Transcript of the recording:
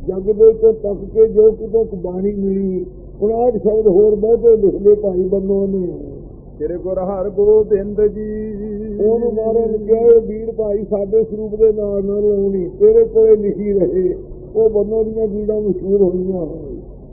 ਜਗ ਦੇ ਤੋਂ ਤੱਕ ਕੇ ਜੋ ਕਿਤੋਂ ਬਾਣੀ ਮਿਲੀ 59 ਸ਼ਬਦ ਹੋਰ ਬਹੁਤੇ ਲਿਖ ਲਏ ਭਾਈ ਬੰਨੋ ਨੇ। ਤੇਰੇ ਗੁਰ ਹਰ ਗੋਬਿੰਦ ਜੀ ਉਹਨੂੰ ਮਹਾਰਾਜ ਕਿਹਾ ਵੀਰ ਭਾਈ ਸਾਡੇ ਸਰੂਪ ਦੇ ਨਾਲ ਨਾ ਲਾਉਣੀ, ਤੇਰੇ ਕੋਲੇ ਲਿਖੀ ਰਹੇ। ਉਹ ਬੰਨੋ ਦੀਆਂ ਬੀੜਾਂ ਮਸ਼ਹੂਰ ਹੋਈਆਂ।